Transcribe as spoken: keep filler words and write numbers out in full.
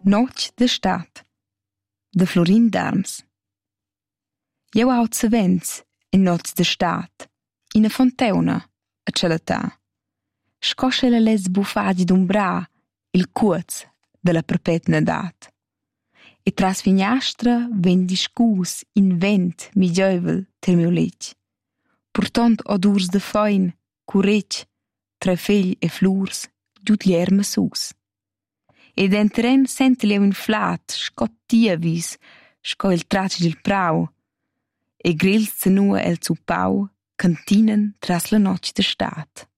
Notg de stat de Florin Darms. Jeu aut savens in nots de stat ina fontauna a celatà. Scosce la les buffagi d'un bra il cuoz de la perpetna dat. E tras fignastra ven discus in vent migiövel ter miu letg. Purtant odurs de fein, curetg, tra fegl e flurs, giut l'erma sus. Ed entren sente leu in flat, scot tievis, sco il trac del prau, e grils zanua el zu pau, cantinen tras la notg de stat.